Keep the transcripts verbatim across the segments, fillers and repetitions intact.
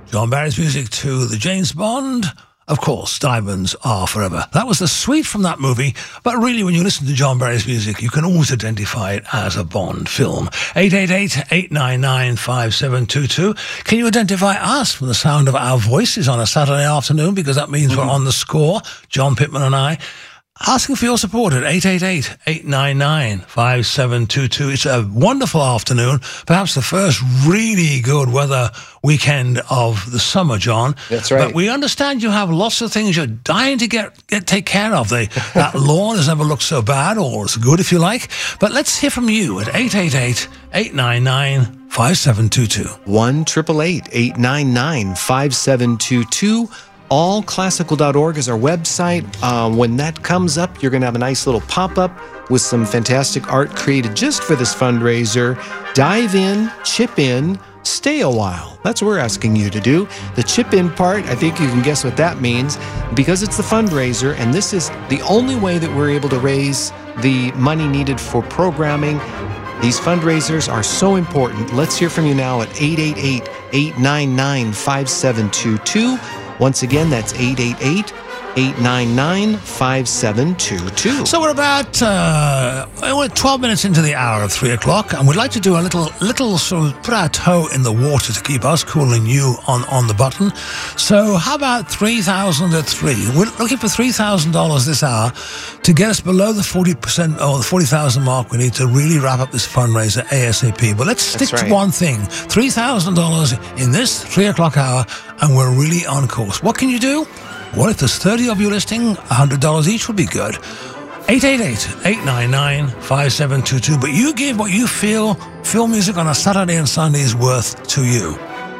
John Barry's music to the James Bond. Of course, Diamonds Are Forever. That was the suite from that movie, but really when you listen to John Barry's music, you can always identify it as a Bond film. eight eight eight, eight nine nine, five seven two two. Can you identify us from the sound of our voices on a Saturday afternoon? Because that means mm-hmm. we're on the score, John Pittman and I. Asking for your support at eight eight eight, eight nine nine, five seven two two. It's a wonderful afternoon, perhaps the first really good weather weekend of the summer, John. That's right. But we understand you have lots of things you're dying to get, get take care of. They, that lawn has never looked so bad, or as good if you like. But let's hear from you at eight eight eight, eight nine nine, five seven two two. one eight eight eight, eight nine nine, five seven two two. all classical dot org is our website. Uh, when that comes up, you're going to have a nice little pop-up with some fantastic art created just for this fundraiser. Dive in, chip in, stay a while. That's what we're asking you to do. The chip in part, I think you can guess what that means, because it's the fundraiser, and this is the only way that we're able to raise the money needed for programming. These fundraisers are so important. Let's hear from you now at eight eight eight, eight nine nine, five seven two two. Once again, that's eight eight eight, eight nine nine, five seven two two. So we're about uh, we're twelve minutes into the hour of three o'clock, and we'd like to do a little, little sort of put our toe in the water to keep us cool and you on, on the button. So how about three thousand at three? We're looking for three thousand dollars this hour to get us below the forty percent or the forty thousand mark. We need to really wrap up this fundraiser ASAP. But let's stick That's right. to one thing: three thousand dollars in this three o'clock hour, and we're really on course. What can you do? Well, if there's thirty of you listening, one hundred dollars each would be good. eight eight eight, eight nine nine, five seven two two. But you give what you feel film music on a Saturday and Sunday is worth to you.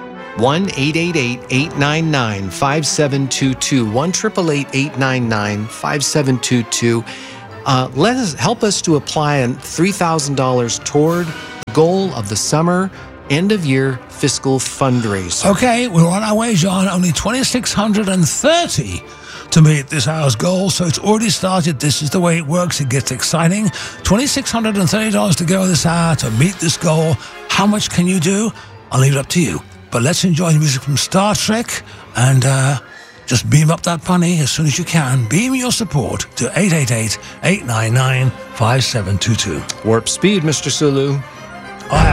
one eight eight eight, eight nine nine, five seven two two. one eight eight eight, eight nine nine, five seven two two. Uh, let us help us to apply three thousand dollars toward the goal of the summer end of year fiscal fundraiser. Okay, we're on our way, John. Only two thousand six hundred thirty to meet this hour's goal, so it's already started. This is the way it works. It gets exciting. two thousand six hundred thirty dollars to go this hour to meet this goal. How much can you do? I'll leave it up to you. But let's enjoy the music from Star Trek and uh, just beam up that money as soon as you can. Beam your support to eight eight eight, eight nine nine, five seven two two. Warp speed, Mister Sulu.